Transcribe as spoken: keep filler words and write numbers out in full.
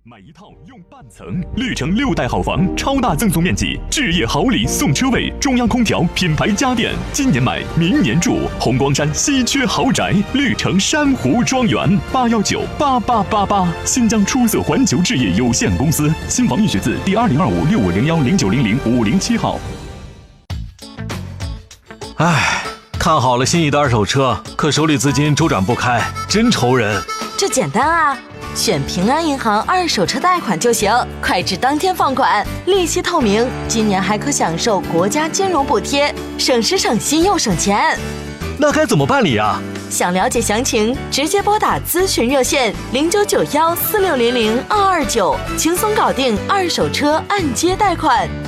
买一套用半层，绿城六代好房，超大赠送面积，置业好礼送车位，中央空调，品牌家电，今年买，明年住。红光山稀缺豪宅，绿城珊瑚庄园，八幺九八八八八。新疆出色环球置业有限公司，新房预选字第二零二五六五零幺零九零零五零七号。 唉，看好了心仪的二手车，可手里资金周转不开，真愁人。 这简单啊，选平安银行二手车贷款就行，快至当天放款，利息透明，今年还可享受国家金融补贴，省时省心又省钱。 那该怎么办理啊？ 想了解详情，直接拨打咨询热线零九九幺四六零零二二九，轻松搞定二手车按揭贷款。